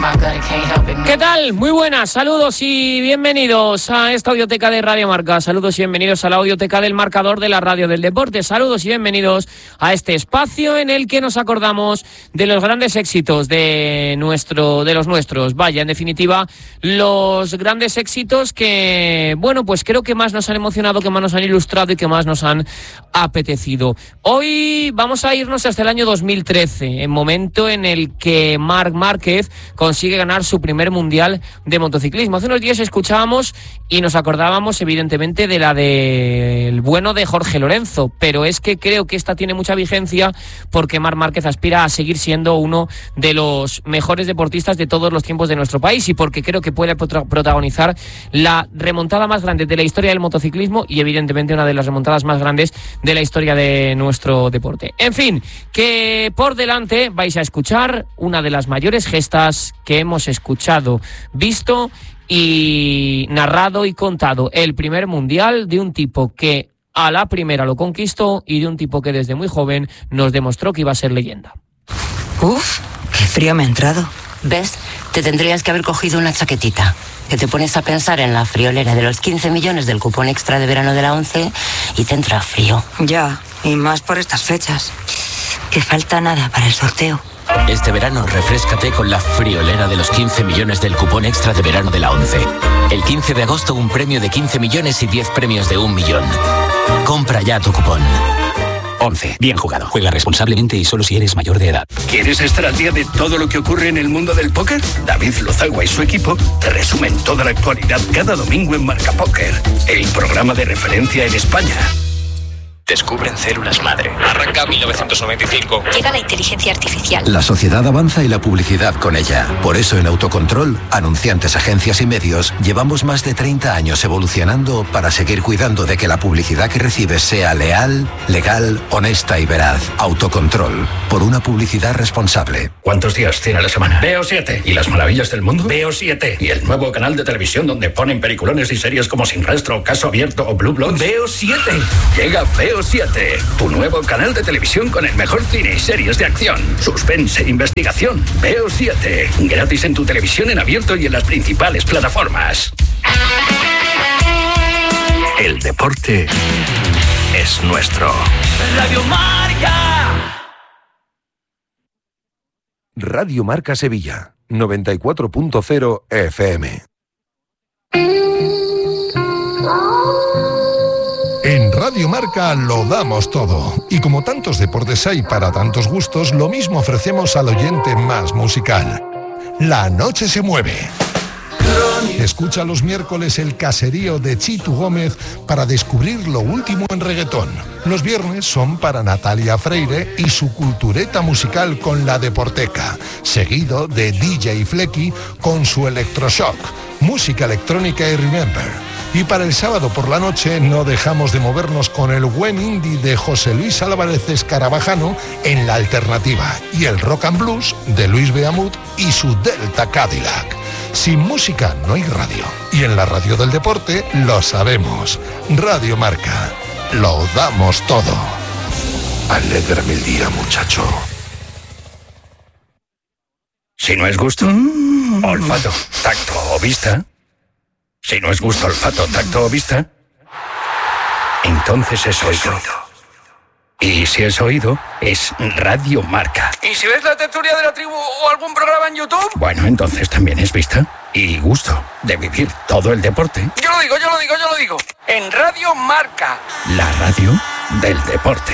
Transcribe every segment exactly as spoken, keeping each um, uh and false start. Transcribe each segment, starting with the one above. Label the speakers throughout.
Speaker 1: ¿Qué tal? Muy buenas, saludos y bienvenidos a esta audioteca de Radio Marca. Saludos y bienvenidos a la audioteca del marcador de la radio del deporte. Saludos y bienvenidos a este espacio en el que nos acordamos de los grandes éxitos de nuestro, de los nuestros. Vaya, en definitiva, los grandes éxitos que, bueno, pues creo que más nos han emocionado, que más nos han ilustrado y que más nos han apetecido. Hoy vamos a irnos hasta el año dos mil trece, el momento en el que Marc Márquez consigue ganar su primer mundial de motociclismo. Hace unos días escuchábamos y nos acordábamos evidentemente de la del bueno de Jorge Lorenzo, pero es que creo que esta tiene mucha vigencia porque Marc Márquez aspira a seguir siendo uno de los mejores deportistas de todos los tiempos de nuestro país y porque creo que puede protagonizar la remontada más grande de la historia del motociclismo y evidentemente una de las remontadas más grandes de la historia de nuestro deporte. En fin, que por delante vais a escuchar una de las mayores gestas que hemos escuchado, visto y narrado y contado. El primer mundial de un tipo que a la primera lo conquistó y de un tipo que desde muy joven nos demostró que iba a ser leyenda.
Speaker 2: Uf, qué frío me ha entrado. ¿Ves? Te tendrías que haber cogido una chaquetita. Que te pones a pensar en la friolera de los quince millones del cupón extra de verano de la ONCE y te entra frío. Ya, y más por estas fechas. Que falta nada para el sorteo.
Speaker 3: Este verano refréscate con la friolera de los quince millones del cupón extra de verano de la ONCE. El quince de agosto un premio de quince millones y diez premios de un millón. Compra ya tu cupón. ONCE. Bien jugado. Juega responsablemente y solo si eres mayor de edad.
Speaker 4: ¿Quieres estar al día de todo lo que ocurre en el mundo del póker? David Lozagua y su equipo te resumen toda la actualidad cada domingo en Marca Póker, el programa de referencia en España.
Speaker 5: Descubren células madre. Arranca mil novecientos noventa y cinco.
Speaker 6: Llega la inteligencia artificial.
Speaker 7: La sociedad avanza y la publicidad con ella. Por eso en Autocontrol, anunciantes, agencias y medios, llevamos más de treinta años evolucionando para seguir cuidando de que la publicidad que recibes sea leal, legal, honesta y veraz. Autocontrol. Por una publicidad responsable.
Speaker 4: ¿Cuántos días tiene la semana? Veo siete. ¿Y las maravillas del mundo? Veo siete. ¿Y el nuevo canal de televisión donde ponen peliculones y series como Sin Rastro, Caso Abierto o Blue Bloods? Veo siete. Llega Veo siete, tu nuevo canal de televisión con el mejor cine y series de acción, suspense e investigación. Veo siete, gratis en tu televisión en abierto y en las principales plataformas. El deporte es nuestro.
Speaker 8: Radio Marca.
Speaker 9: Radio Marca Sevilla, noventa y cuatro punto cero F M.
Speaker 10: En Radio Marca lo damos todo. Y como tantos deportes hay para tantos gustos, lo mismo ofrecemos al oyente más musical. La noche se mueve. Escucha los miércoles el caserío de Chitu Gómez para descubrir lo último en reggaetón. Los viernes son para Natalia Freire y su cultureta musical con La Deporteca, seguido de D J Flecky con su Electroshock, música electrónica y Remember. Y para el sábado por la noche no dejamos de movernos con el buen indie de José Luis Álvarez Escarabajano en La Alternativa y el rock and blues de Luis Beamut y su Delta Cadillac. Sin música no hay radio. Y en la radio del deporte lo sabemos. Radio Marca. Lo damos todo.
Speaker 9: Alégrame el día, muchacho.
Speaker 4: Si no es gusto, mm. olfato, tacto o vista. Si no es gusto, olfato, tacto o vista, entonces es oído. Y si es oído, es Radio Marca.
Speaker 8: ¿Y si ves la tertulia de la tribu o algún programa en YouTube?
Speaker 4: Bueno, entonces también es vista y gusto de vivir todo el deporte.
Speaker 8: Yo lo digo, yo lo digo, yo lo digo. En Radio Marca.
Speaker 4: La radio del deporte.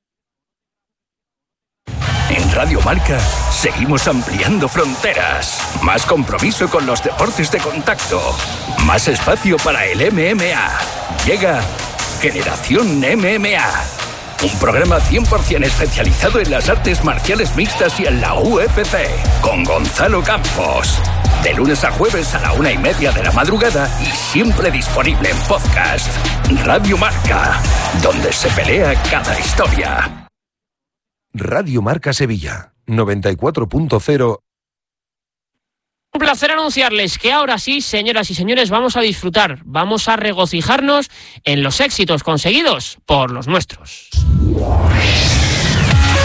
Speaker 4: En Radio Marca seguimos ampliando fronteras. Más compromiso con los deportes de contacto. Más espacio para el M M A. Llega Generación M M A. Un programa cien por ciento especializado en las artes marciales mixtas y en la U F C. Con Gonzalo Campos. De lunes a jueves a la una y media de la madrugada y siempre disponible en podcast. Radio Marca. Donde se pelea cada historia.
Speaker 9: Radio Marca Sevilla, noventa y cuatro punto cero.
Speaker 1: Un placer anunciarles que ahora sí, señoras y señores, vamos a disfrutar, vamos a regocijarnos en los éxitos conseguidos por los nuestros.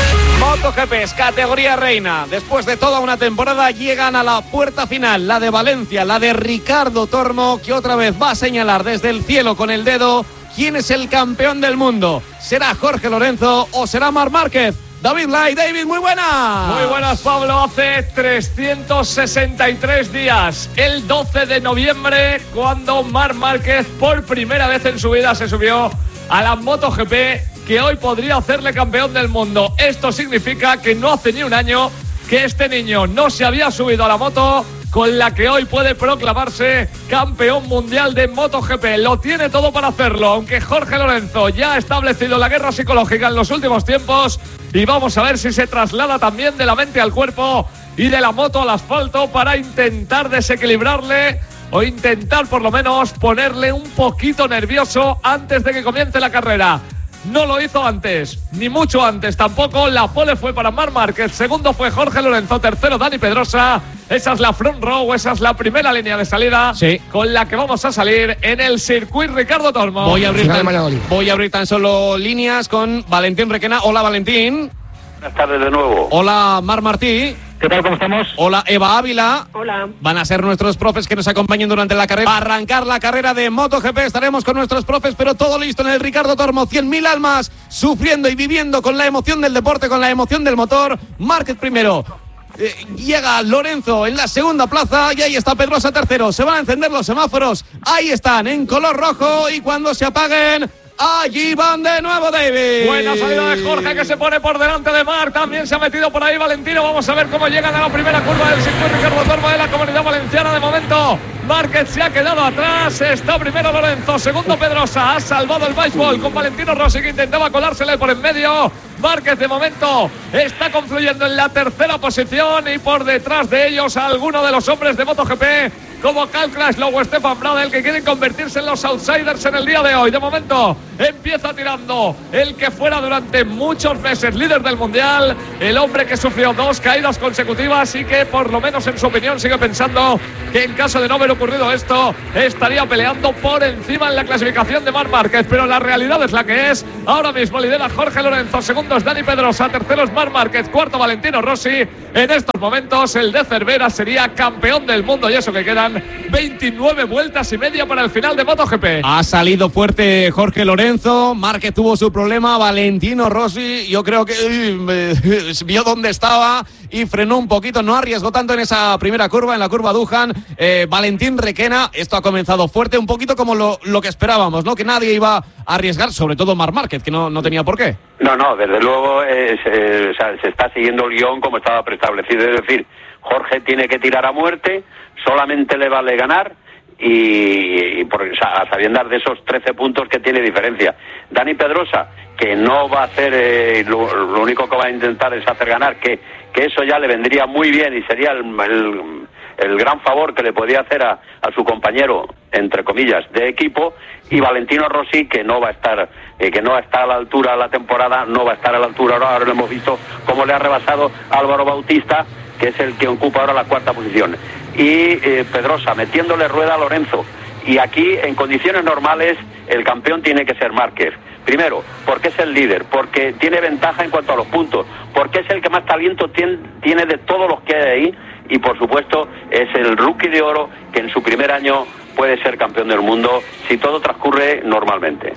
Speaker 1: MotoGP, categoría reina. Después de toda una temporada llegan a la puerta final, la de Valencia, la de Ricardo Tormo, que otra vez va a señalar desde el cielo con el dedo quién es el campeón del mundo. ¿Será Jorge Lorenzo o será Marc Márquez? David Lai, David, muy buenas.
Speaker 6: Muy buenas, Pablo. Hace trescientos sesenta y tres días, el doce de noviembre, cuando Marc Márquez por primera vez en su vida se subió a la MotoGP, que hoy podría hacerle campeón del mundo. Esto significa que no hace ni un año que este niño no se había subido a la moto con la que hoy puede proclamarse campeón mundial de MotoGP. Lo tiene todo para hacerlo, aunque Jorge Lorenzo ya ha establecido la guerra psicológica en los últimos tiempos, y vamos a ver si se traslada también de la mente al cuerpo y de la moto al asfalto para intentar desequilibrarle o intentar por lo menos ponerle un poquito nervioso antes de que comience la carrera. No lo hizo antes, ni mucho antes tampoco. La pole fue para Marc Márquez, segundo fue Jorge Lorenzo, tercero Dani Pedrosa. Esa es la front row, esa es la primera línea de salida, sí, con la que vamos a salir en el circuito Ricardo Tormo.
Speaker 1: Voy a abrir, tan, voy a abrir tan solo líneas con Valentín Requena. Hola, Valentín.
Speaker 11: Buenas tardes de nuevo.
Speaker 1: Hola, Marc Martí.
Speaker 11: ¿Qué tal? ¿Cómo estamos?
Speaker 1: Hola, Eva Ávila.
Speaker 12: Hola.
Speaker 1: Van a ser nuestros profes que nos acompañen durante la carrera. Para arrancar la carrera de MotoGP estaremos con nuestros profes, pero todo listo en el Ricardo Tormo. cien mil almas sufriendo y viviendo con la emoción del deporte, con la emoción del motor. Márquez primero. Eh, llega Lorenzo en la segunda plaza y ahí está Pedrosa tercero. Se van a encender los semáforos. Ahí están, en color rojo, y cuando se apaguen, allí van de nuevo, David.
Speaker 6: Buena salida de Jorge, que se pone por delante de Marc. También se ha metido por ahí Valentino. Vamos a ver cómo llegan a la primera curva del circuito Ricardo Tormo de la Comunidad Valenciana. De momento, Márquez se ha quedado atrás. Está primero Lorenzo, segundo Pedrosa. Ha salvado el béisbol con Valentino Rossi, que intentaba colársele por en medio. Márquez de momento está confluyendo en la tercera posición, y por detrás de ellos a alguno de los hombres de MotoGP como Cal Crutchlow o Stefan Bradl, que quieren convertirse en los outsiders en el día de hoy. De momento empieza tirando el que fuera durante muchos meses líder del mundial, el hombre que sufrió dos caídas consecutivas y que por lo menos en su opinión sigue pensando que en caso de no haber ocurrido esto estaría peleando por encima en la clasificación de Marc Márquez, pero la realidad es la que es. Ahora mismo lidera Jorge Lorenzo, segundo es Dani Pedrosa, tercero es Marc Márquez, cuarto Valentino Rossi. En estos momentos el de Cervera sería campeón del mundo, y eso que quedan veintinueve vueltas y media para el final de MotoGP.
Speaker 1: Ha salido fuerte Jorge Lorenzo. Márquez tuvo su problema. Valentino Rossi, yo creo que eh, vio dónde estaba y frenó un poquito, no arriesgó tanto en esa primera curva, en la curva Dujan. eh, Valentín Requena, esto ha comenzado fuerte, un poquito como lo, lo que esperábamos, ¿no? Que nadie iba a arriesgar, sobre todo Marc Márquez, que no, no tenía por qué.
Speaker 11: No, no, desde luego es, eh, o sea, se está siguiendo el guión como estaba preestablecido, es decir, Jorge tiene que tirar a muerte, solamente le vale ganar, y, y por, o sea, a sabiendas de esos trece puntos que tiene diferencia. Dani Pedrosa, que no va a hacer, eh, lo, lo único que va a intentar es hacer ganar, que, que eso ya le vendría muy bien y sería el, el, el gran favor que le podía hacer a, a su compañero, entre comillas, de equipo. Y Valentino Rossi, que no va a estar eh, que no está a la altura de la temporada, no va a estar a la altura. Ahora, ahora lo hemos visto cómo le ha rebasado Álvaro Bautista, que es el que ocupa ahora la cuarta posición. Y eh, Pedrosa metiéndole rueda a Lorenzo. Y aquí, en condiciones normales, el campeón tiene que ser Márquez. Primero, porque es el líder, porque tiene ventaja en cuanto a los puntos, porque es el que más talento tiene, tiene de todos los que hay ahí, y por supuesto es el rookie de oro que en su primer año puede ser campeón del mundo si todo transcurre normalmente.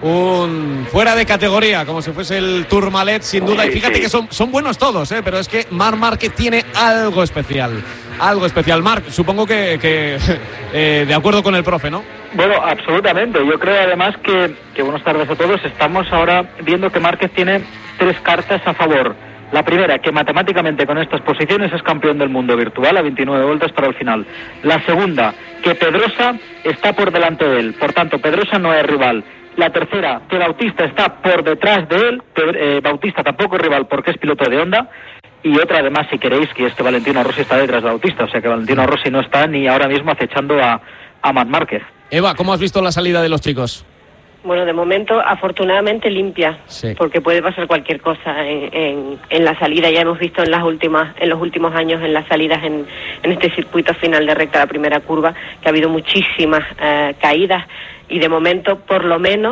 Speaker 1: Un fuera de categoría, como si fuese el Tourmalet, sin duda. Sí, y fíjate sí. que son, son buenos todos, ¿eh? Pero es que Marc Márquez tiene algo especial. Algo especial. Marc, supongo que, que eh, de acuerdo con el profe, ¿no?
Speaker 13: Bueno, absolutamente. Yo creo además que, que, buenas tardes a todos, estamos ahora viendo que Márquez tiene tres cartas a favor. La primera, que matemáticamente con estas posiciones es campeón del mundo virtual a veintinueve vueltas para el final. La segunda, que Pedrosa está por delante de él, por tanto Pedrosa no es rival. La tercera, que Bautista está por detrás de él, eh, Bautista tampoco es rival porque es piloto de Honda. Y otra además, si queréis, que es que Valentino Rossi está detrás de Bautista, o sea que Valentino Rossi no está ni ahora mismo acechando a, a Marc Márquez.
Speaker 1: Eva, ¿cómo has visto la salida de los chicos?
Speaker 12: Bueno, de momento, afortunadamente limpia, sí. Porque puede pasar cualquier cosa en, en, en la salida. Ya hemos visto en las últimas, en los últimos años, en las salidas en, en este circuito final de recta, la primera curva, que ha habido muchísimas eh, caídas, y de momento, por lo menos,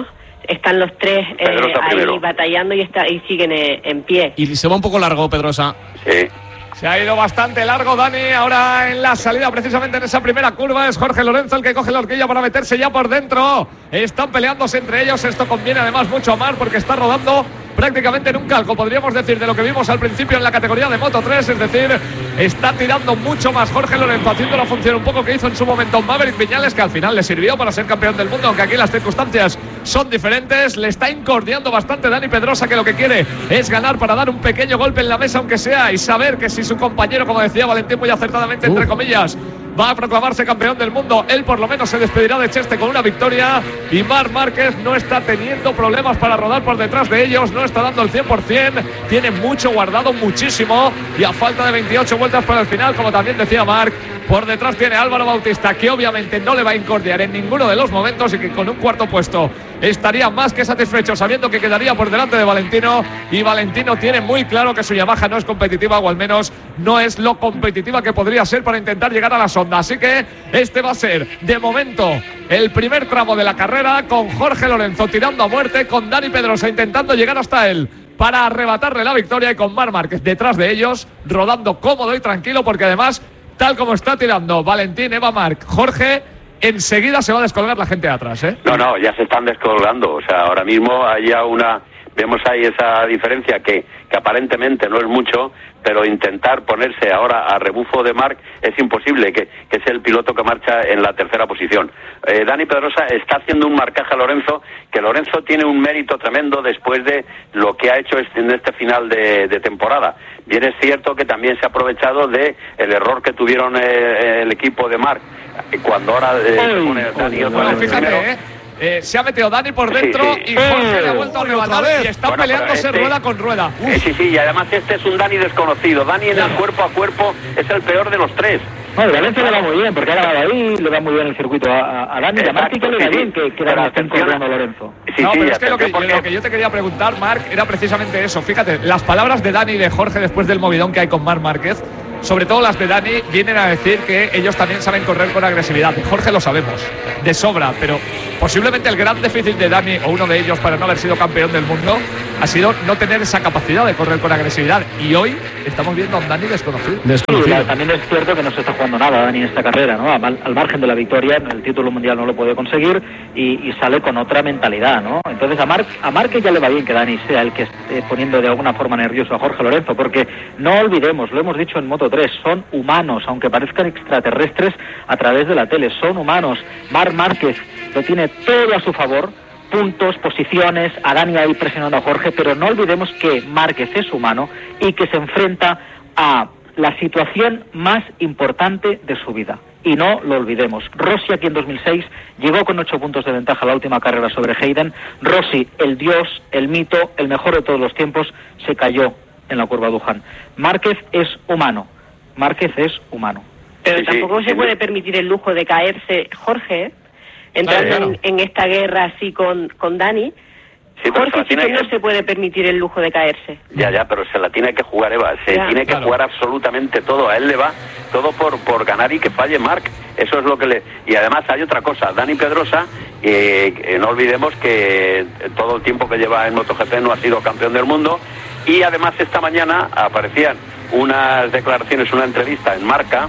Speaker 12: están los tres eh, ahí
Speaker 11: primero.
Speaker 12: batallando y, está, y siguen eh, en pie.
Speaker 14: Y se va un poco largo, Pedrosa.
Speaker 11: Sí.
Speaker 6: Se ha ido bastante largo Dani, ahora en la salida precisamente en esa primera curva es Jorge Lorenzo el que coge la horquilla para meterse ya por dentro. Están peleándose entre ellos, esto conviene además mucho a Marc porque está rodando prácticamente en un calco, podríamos decir, de lo que vimos al principio en la categoría de Moto tres, es decir, está tirando mucho más Jorge Lorenzo, haciendo la función un poco que hizo en su momento Maverick Viñales, que al final le sirvió para ser campeón del mundo, aunque aquí las circunstancias son diferentes. Le está incordiando bastante Dani Pedrosa, que lo que quiere es ganar para dar un pequeño golpe en la mesa, aunque sea, y saber que si su compañero, como decía Valentín muy acertadamente, entre comillas, va a proclamarse campeón del mundo, él por lo menos se despedirá de Cheste con una victoria. Y Marc Márquez no está teniendo problemas para rodar por detrás de ellos, no está dando el cien por cien, tiene mucho guardado, muchísimo, y a falta de veintiocho vueltas para el final, como también decía Marc, por detrás tiene Álvaro Bautista, que obviamente no le va a incordiar en ninguno de los momentos y que con un cuarto puesto estaría más que satisfecho sabiendo que quedaría por delante de Valentino. Y Valentino tiene muy claro que su Yamaha no es competitiva, o al menos no es lo competitiva que podría ser para intentar llegar a la sonda. Así que este va a ser, de momento, el primer tramo de la carrera, con Jorge Lorenzo tirando a muerte, con Dani Pedrosa intentando llegar hasta él para arrebatarle la victoria, y con Marc Márquez detrás de ellos, rodando cómodo y tranquilo, porque además, tal como está tirando Valentín, Eva, Marc, Jorge, enseguida se va a descolgar la gente de atrás, ¿eh?
Speaker 11: No, no, ya se están descolgando. O sea, ahora mismo hay ya una... Vemos ahí esa diferencia que, que aparentemente no es mucho, pero intentar ponerse ahora a rebufo de Marc es imposible, que, que es el piloto que marcha en la tercera posición. Eh, Dani Pedrosa está haciendo un marcaje a Lorenzo, que Lorenzo tiene un mérito tremendo después de lo que ha hecho en este final de, de temporada. Bien es cierto que también se ha aprovechado de el error que tuvieron eh, el equipo de Marc, cuando ahora eh, se pone Dani otra vez primero.
Speaker 6: ¿eh? Eh, se ha metido Dani por dentro, sí, sí. y Jorge le ha vuelto a arrebatar y está bueno, peleándose este, rueda con rueda.
Speaker 11: Eh, sí, sí, y además este es un Dani desconocido. Dani en claro. el cuerpo a cuerpo es el peor de los tres.
Speaker 13: No, el Valencia le va muy bien, porque ahora va ahí, le va muy bien el circuito a, a Dani. Y además que le va bien que, que Dani esté encontrando a Lorenzo.
Speaker 6: Sí, no, sí, pero es que lo que, porque... lo que yo te quería preguntar, Marc, era precisamente eso. Fíjate, las palabras de Dani y de Jorge después del movidón que hay con Marc Márquez, sobre todo las de Dani, vienen a decir que ellos también saben correr con agresividad. Jorge lo sabemos, de sobra, pero posiblemente el gran déficit de Dani, o uno de ellos para no haber sido campeón del mundo, ha sido no tener esa capacidad de correr con agresividad. Y hoy estamos viendo a un Dani desconocido.
Speaker 13: desconocido. Sí, también es cierto que no se está jugando nada Dani en esta carrera, ¿no? Al, al margen de la victoria, el título mundial no lo puede conseguir y, y sale con otra mentalidad, ¿no? Entonces a Marc a Marc ya le va bien que Dani sea el que esté poniendo de alguna forma nervioso a Jorge Lorenzo, porque no olvidemos, lo hemos dicho en Moto tres, son humanos, aunque parezcan extraterrestres a través de la tele, son humanos. Marc Márquez lo tiene todo a su favor, puntos, posiciones, a Dani ahí presionando a Jorge, pero no olvidemos que Márquez es humano y que se enfrenta a la situación más importante de su vida. Y no lo olvidemos. Rossi aquí en dos mil seis llegó con ocho puntos de ventaja la última carrera sobre Hayden. Rossi, el dios, el mito, el mejor de todos los tiempos, se cayó en la curva Dujan. Márquez es humano. Márquez es humano.
Speaker 12: Pero sí, tampoco sí, se sí, puede permitir el lujo de caerse Jorge, ¿eh? Entrando claro, claro. En, en esta guerra así con, con Dani. Sí, Jorge sí que no se puede permitir el lujo de caerse.
Speaker 11: Ya, ya, pero se la tiene que jugar, Eva. Se ya, tiene que claro. jugar absolutamente todo. A él le va todo por, por ganar y que falle Marc. Eso es lo que le... Y además hay otra cosa. Dani Pedrosa, eh, eh, no olvidemos que todo el tiempo que lleva en MotoGP no ha sido campeón del mundo. Y además esta mañana aparecían unas declaraciones, una entrevista en Marca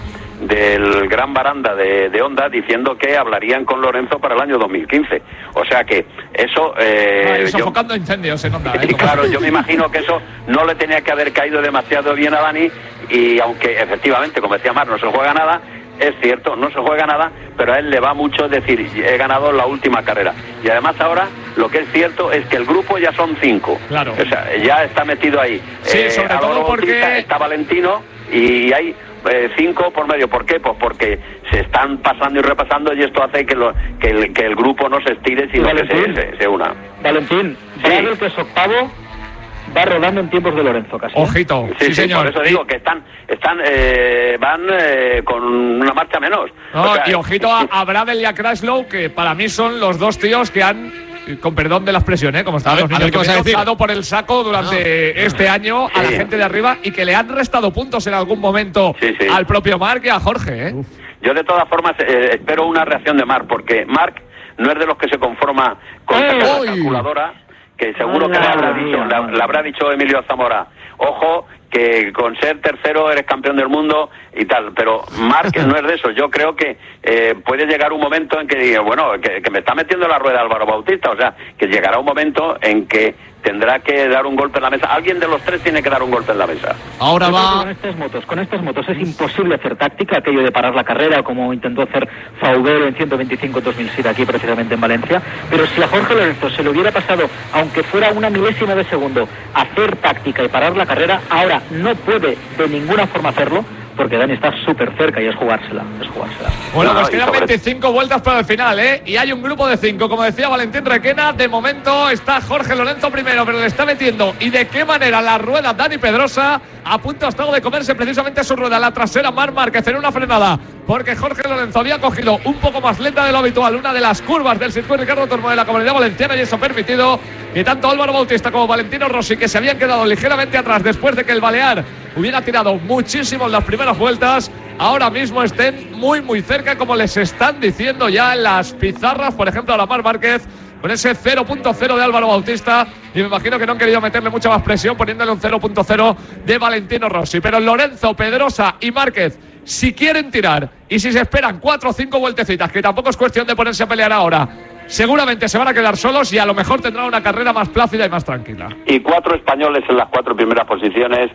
Speaker 11: del gran Baranda de, de Honda diciendo que hablarían con Lorenzo para el año dos mil quince. O sea que eso... Eh,
Speaker 6: no, sofocando yo, incendios en Honda. ¿eh?
Speaker 11: Y claro, yo me imagino que eso no le tenía que haber caído demasiado bien a Dani, y aunque efectivamente, como decía Mar, no se juega nada, es cierto, no se juega nada, pero a él le va mucho decir, he ganado la última carrera. Y además ahora, lo que es cierto es que el grupo ya son cinco.
Speaker 6: Claro.
Speaker 11: O sea, ya está metido ahí.
Speaker 6: Sí, eh, sobre todo porque...
Speaker 11: Está Valentino y hay... Eh, cinco por medio. ¿Por qué? Pues porque se están pasando y repasando, y esto hace que, lo, que, el, que el grupo no se estire, sino Valentín, que se, se, se una.
Speaker 13: Valentín, Bradel, sí. que es octavo, va rodando en tiempos de Lorenzo casi.
Speaker 6: Ojito,
Speaker 11: sí,
Speaker 6: sí,
Speaker 11: sí
Speaker 6: señor.
Speaker 11: Por eso digo que están, están eh, van eh, con una marcha menos.
Speaker 6: No, o sea, y ojito a, a Bradel y a Crashlow, que para mí son los dos tíos que han, con perdón de la expresión, ¿eh? Como estaban los niños, que han dado por el saco durante no. este año a sí. la gente de arriba, y que le han restado puntos en algún momento sí, sí. al propio Marc y a Jorge, ¿eh?
Speaker 11: Yo de todas formas eh, espero una reacción de Marc, porque Marc no es de los que se conforma con sacar la calculadora, que seguro que le habrá dicho, le, le habrá dicho Emilio Zamora, ojo, que con ser tercero eres campeón del mundo y tal, pero Márquez no es de eso. Yo creo que eh, puede llegar un momento en que diga, bueno, que, que me está metiendo en la rueda Álvaro Bautista, o sea, que llegará un momento en que tendrá que dar un golpe en la mesa. Alguien de los tres tiene que dar un golpe en la mesa.
Speaker 13: Ahora va... Con estas motos, con estas motos es imposible hacer táctica, aquello de parar la carrera, como intentó hacer Faubert en ciento veinticinco en dos mil siete aquí precisamente en Valencia, pero si a Jorge Lorenzo se le hubiera pasado, aunque fuera una milésima de segundo, hacer táctica y parar la carrera, ahora no puede de ninguna forma hacerlo, porque Dani está súper cerca y es jugársela, es jugársela.
Speaker 6: Bueno, pues quedan veinticinco vueltas para el final, ¿eh? Y hay un grupo de cinco, como decía Valentín Requena. De momento está Jorge Lorenzo primero, pero le está metiendo. ¿Y de qué manera la rueda Dani Pedrosa? A punto ha estado de comerse precisamente su rueda, la trasera Marc Márquez en una frenada, porque Jorge Lorenzo había cogido un poco más lenta de lo habitual una de las curvas del circuito Ricardo Tormo de la Comunidad Valenciana, y eso ha permitido que tanto Álvaro Bautista como Valentino Rossi, que se habían quedado ligeramente atrás después de que el Balear hubiera tirado muchísimo en las primeras vueltas, ahora mismo estén muy muy cerca, como les están diciendo ya en las pizarras, por ejemplo a la Marc Márquez, con ese cero punto cero de Álvaro Bautista, y me imagino que no han querido meterle mucha más presión poniéndole un cero punto cero de Valentino Rossi. Pero Lorenzo, Pedrosa y Márquez, si quieren tirar y si se esperan cuatro o cinco vueltecitas, que tampoco es cuestión de ponerse a pelear ahora, seguramente se van a quedar solos y a lo mejor tendrán una carrera más plácida y más tranquila.
Speaker 11: Y cuatro españoles en las cuatro primeras posiciones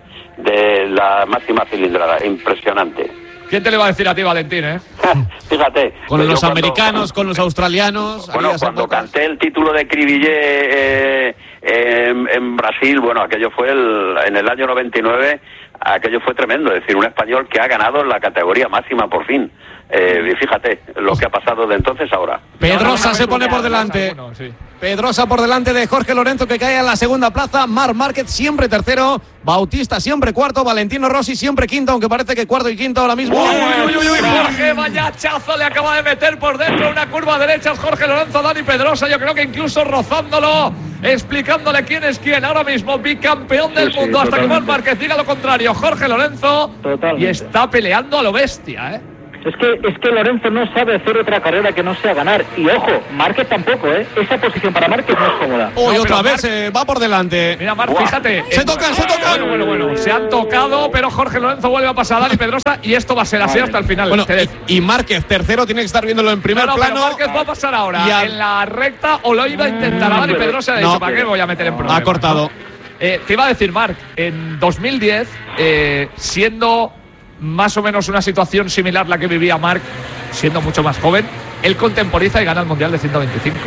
Speaker 11: de la máxima cilindrada, impresionante.
Speaker 6: ¿Quién te le va a decir a ti, Valentín, eh?
Speaker 11: Fíjate.
Speaker 1: Con los
Speaker 11: cuando,
Speaker 1: americanos, con los australianos.
Speaker 11: Bueno, cuando canté el título de Cribillé eh, eh, en, en Brasil, bueno, aquello fue el, en el año noventa y nueve, aquello fue tremendo. Es decir, un español que ha ganado la categoría máxima por fin. Eh, y fíjate lo que ha pasado de entonces a ahora.
Speaker 1: Pedrosa se pone por delante. Pedrosa por delante de Jorge Lorenzo, que cae a la segunda plaza. Marc Márquez siempre tercero. Bautista siempre cuarto. Valentino Rossi siempre quinto, aunque parece que cuarto y quinto ahora mismo.
Speaker 6: Uy, uy, uy, uy, Jorge, vaya hachazo le acaba de meter por dentro una curva derecha Jorge Lorenzo, Dani Pedrosa. Yo creo que incluso rozándolo, explicándole quién es quién. Ahora mismo bicampeón del sí, mundo, sí, hasta totalmente. Que Marc Márquez diga lo contrario. Jorge Lorenzo. Totalmente. Y está peleando a lo bestia, ¿eh?
Speaker 13: Es que, es que Lorenzo no sabe hacer otra carrera que no sea ganar. Y ojo, Márquez tampoco, ¿eh? Esa posición para Márquez no es cómoda.
Speaker 1: Uy,
Speaker 6: no,
Speaker 1: otra vez
Speaker 6: Marc...
Speaker 1: eh, va por delante.
Speaker 6: Mira, Marc, fíjate.
Speaker 1: Se tocan, se tocan.
Speaker 6: Bueno, bueno, bueno. Se han tocado, pero Jorge Lorenzo vuelve a pasar a Dani Pedrosa y esto va a ser así hasta el final.
Speaker 1: Bueno, y, y Márquez, tercero, tiene que estar viéndolo en primer
Speaker 6: no, no,
Speaker 1: plano.
Speaker 6: Pero Márquez va a pasar ahora
Speaker 1: a...
Speaker 6: en la recta, o lo iba a intentar. A Dani Pedrosa le ha dicho, no, ¿para qué me voy a meter en problemas?
Speaker 1: Ha cortado.
Speaker 6: ¿No? Eh, te iba a decir, Marc, en dos mil diez, eh, siendo más o menos una situación similar a la que vivía Marc, siendo mucho más joven, él contemporiza y gana el Mundial de ciento veinticinco.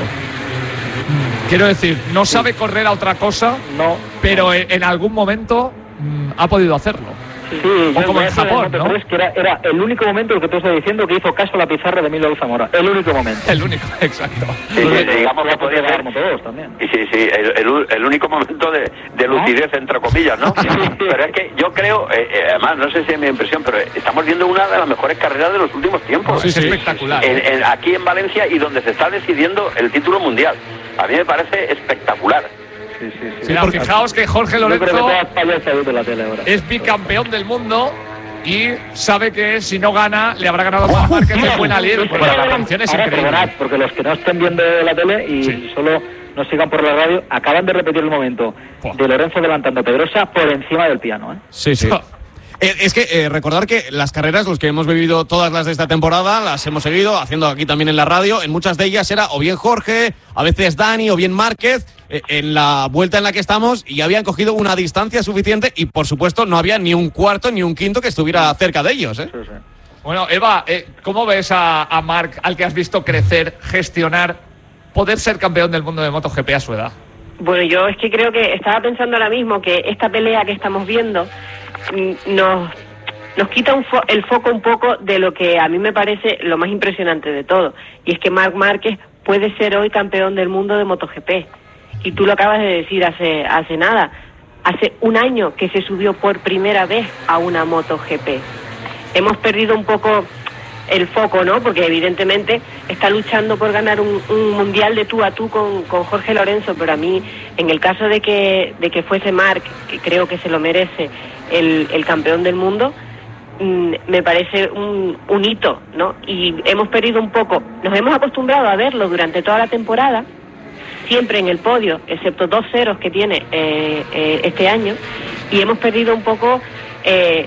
Speaker 6: Quiero decir, no sabe correr a otra cosa,
Speaker 13: no,
Speaker 6: pero en algún momento mmm, ha podido hacerlo.
Speaker 13: Sí,
Speaker 6: o como en Japón, ¿no?
Speaker 13: Es que era, era el único momento, el que tú estás diciendo, que hizo caso a la pizarra de Emilio Zamora. El único momento.
Speaker 6: El único, exacto.
Speaker 11: Sí, sí, digamos que podría ser
Speaker 13: todos también.
Speaker 11: Sí, sí, el, el, el único momento de, de lucidez, ¿no? Entre comillas, ¿no? Pero es que yo creo, eh, eh, además, no sé si es mi impresión, pero estamos viendo una de las mejores carreras de los últimos tiempos.
Speaker 6: Sí, es sí, espectacular.
Speaker 11: En, en, aquí en Valencia, y donde se está decidiendo el título mundial. A mí me parece espectacular.
Speaker 13: Sí, sí, sí.
Speaker 6: Mira, fijaos que Jorge Lorenzo
Speaker 13: que la tele ahora.
Speaker 6: es bicampeón del mundo y sabe que si no gana, le habrá ganado a Márquez de buena líder. Porque la canción es increíble.
Speaker 13: Porque los que no estén viendo la tele y sí. solo nos sigan por la radio, acaban de repetir el momento oh. de Lorenzo adelantando a Pedrosa por encima del piano, ¿eh?
Speaker 1: Sí, sí. Es que eh, recordar que las carreras, los que hemos vivido todas las de esta temporada, las hemos seguido haciendo aquí también en la radio. En muchas de ellas era o bien Jorge, a veces Dani o bien Márquez. Eh, en la vuelta en la que estamos y habían cogido una distancia suficiente y, por supuesto, no había ni un cuarto ni un quinto que estuviera cerca de ellos, ¿eh?
Speaker 13: Sí, sí.
Speaker 6: Bueno, Eva, eh, ¿cómo ves a, a Marc, al que has visto crecer, gestionar, poder ser campeón del mundo de MotoGP a su edad?
Speaker 12: Bueno, yo es que creo que estaba pensando ahora mismo que esta pelea que estamos viendo nos, nos quita un fo- el foco un poco de lo que a mí me parece lo más impresionante de todo, y es que Marc Márquez puede ser hoy campeón del mundo de MotoGP. Y tú lo acabas de decir hace, hace nada, hace un año que se subió por primera vez a una MotoGP. Hemos perdido un poco el foco, ¿no? Porque evidentemente está luchando por ganar un, un mundial de tú a tú con, con Jorge Lorenzo, pero a mí, en el caso de que, de que fuese Marc, que creo que se lo merece, el, el campeón del mundo, mm, me parece un, un hito, ¿no? Y hemos perdido un poco, nos hemos acostumbrado a verlo durante toda la temporada, siempre en el podio, excepto dos ceros que tiene eh, eh, este año, y hemos perdido un poco eh,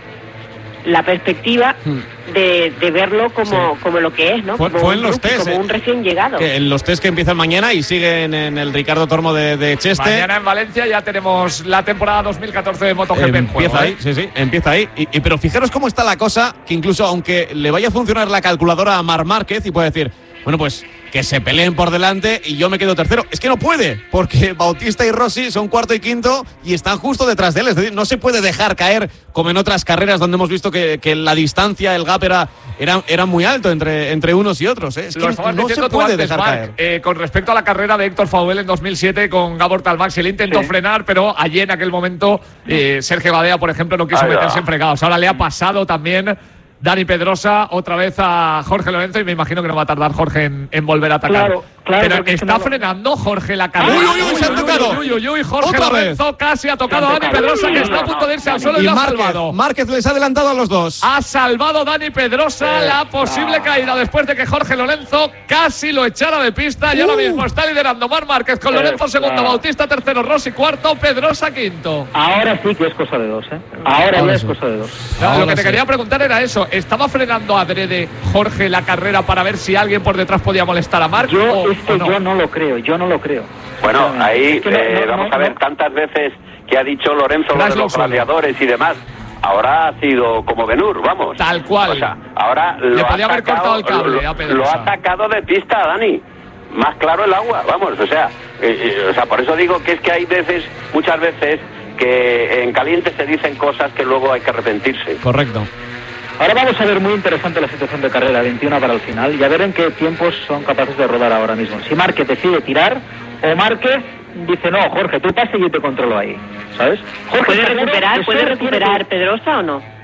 Speaker 12: la perspectiva de, de verlo como, sí. como lo que es, ¿no?
Speaker 14: Fue,
Speaker 12: como
Speaker 14: fue
Speaker 12: un
Speaker 14: en los
Speaker 12: rookie,
Speaker 14: test,
Speaker 12: como
Speaker 14: eh,
Speaker 12: un recién llegado.
Speaker 14: Que en los test que empiezan mañana y siguen en el Ricardo Tormo de, de Cheste.
Speaker 6: Mañana en Valencia ya tenemos la temporada dos mil catorce de MotoGP
Speaker 14: eh,
Speaker 6: en juego.
Speaker 14: Empieza ahí,
Speaker 6: ¿eh?
Speaker 14: sí, sí, empieza ahí. Y, y, pero fijaros cómo está la cosa, que incluso aunque le vaya a funcionar la calculadora a Marc Márquez y puede decir, bueno, pues que se peleen por delante y yo me quedo tercero. Es que no puede, porque Bautista y Rossi son cuarto y quinto y están justo detrás de él. Es decir, no se puede dejar caer como en otras carreras donde hemos visto que, que la distancia, el gap era, era, era muy alto entre, entre unos y otros. ¿eh? Es
Speaker 6: Lo
Speaker 14: que no se puede
Speaker 6: antes,
Speaker 14: dejar
Speaker 6: Marc,
Speaker 14: caer.
Speaker 6: eh, con respecto a la carrera de Héctor Faubel en dos mil siete con Gabor Talmax, él intentó sí. frenar, pero allí en aquel momento eh, Sergio Badea, por ejemplo, no quiso Ay, meterse no. en fregados. Ahora le ha pasado también Dani Pedrosa otra vez a Jorge Lorenzo y me imagino que no va a tardar Jorge en, en volver a atacar.
Speaker 13: Claro, claro,
Speaker 6: pero está
Speaker 13: no...
Speaker 6: frenando Jorge la carrera.
Speaker 14: Uy, uy, uy, se han tocado.
Speaker 6: Uy, uy, uy, Jorge
Speaker 14: Otra
Speaker 6: Lorenzo
Speaker 14: vez.
Speaker 6: casi ha tocado a Dani Pedrosa, que está a punto de irse al suelo y, y lo ha
Speaker 14: Márquez,
Speaker 6: salvado.
Speaker 14: Márquez les ha adelantado a los dos.
Speaker 6: Ha salvado Dani Pedrosa eh, la posible no. caída después de que Jorge Lorenzo casi lo echara de pista y uh. ahora mismo está liderando Marc Márquez con Lorenzo segundo, no. Bautista tercero, Rossi cuarto, Pedrosa quinto.
Speaker 13: Ahora sí que es cosa de dos, ¿eh? Ahora, ahora ya sí. es cosa de dos.
Speaker 6: No,
Speaker 13: ahora
Speaker 6: lo que te
Speaker 13: sí.
Speaker 6: quería preguntar era eso. ¿Estaba frenando adrede Jorge la carrera para ver si alguien por detrás podía molestar a Marc?
Speaker 13: Yo,
Speaker 6: o,
Speaker 13: es que
Speaker 6: o no?
Speaker 13: yo no lo creo, yo no lo creo.
Speaker 11: Bueno, ahí
Speaker 13: es que no,
Speaker 11: eh,
Speaker 13: no,
Speaker 11: vamos
Speaker 13: no,
Speaker 11: a ver
Speaker 13: no.
Speaker 11: tantas veces que ha dicho Lorenzo lo de los gladiadores y demás. Ahora ha sido como Ben-Hur, vamos.
Speaker 6: Tal cual.
Speaker 11: O sea, ahora lo
Speaker 6: Le
Speaker 11: ha,
Speaker 6: podía haber
Speaker 11: sacado,
Speaker 6: cortado el cable
Speaker 11: lo,
Speaker 6: a Pedrosa.
Speaker 11: lo ha sacado de pista, Dani. Más claro el agua, vamos. O sea, eh, eh, o sea, por eso digo que es que hay veces, muchas veces, que en caliente se dicen cosas que luego hay que arrepentirse.
Speaker 14: Correcto.
Speaker 13: Ahora vamos a ver muy interesante la situación de carrera, veintiuno para el final, y a ver en qué tiempos son capaces de rodar ahora mismo. Si Márquez decide tirar, o Márquez dice, no, Jorge, tú pase y yo te controlo ahí, ¿sabes? Jorge,
Speaker 12: ¿Puede recuperar, ¿puede recuperar Pedrosa o no?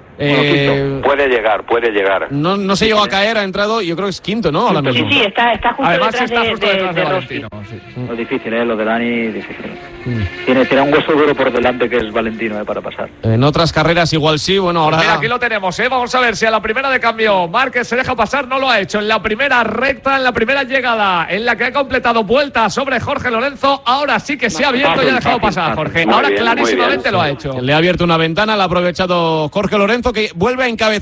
Speaker 14: Eh,
Speaker 11: puede llegar, puede llegar.
Speaker 14: No, no se llegó a caer, ha entrado, yo creo que es quinto, ¿no? Ahora mismo.
Speaker 12: Sí, sí, está, está justo
Speaker 6: Además
Speaker 12: detrás
Speaker 6: está
Speaker 12: de,
Speaker 6: justo
Speaker 12: de,
Speaker 6: detrás de,
Speaker 12: de
Speaker 6: Valentino.
Speaker 12: Rossi.
Speaker 6: Sí.
Speaker 13: Lo difícil, ¿eh? Lo de Dani, difícil.
Speaker 14: Mm.
Speaker 13: Tiene, tiene un hueso duro por delante que es Valentino, ¿eh? Para pasar.
Speaker 14: En otras carreras igual sí, bueno, ahora...
Speaker 6: Mira, aquí lo tenemos, ¿eh? Vamos a ver si a la primera de cambio Márquez se deja pasar, no lo ha hecho. En la primera recta, en la primera llegada, en la que ha completado vuelta sobre Jorge Lorenzo, ahora sí que se ha abierto y ha dejado pasar Jorge.
Speaker 11: Muy
Speaker 6: Ahora
Speaker 11: bien,
Speaker 6: clarísimamente
Speaker 11: muy bien.
Speaker 6: lo ha hecho.
Speaker 14: Le ha abierto una ventana, la ha aprovechado Jorge Lorenzo, que vuelve a encabezar